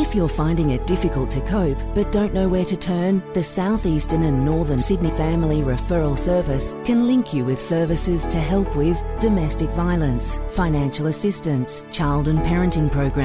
If you're finding it difficult to cope but don't know where to turn, the South Eastern and Northern Sydney Family Referral Service can link you with services to help with domestic violence, financial assistance, child and parenting programs,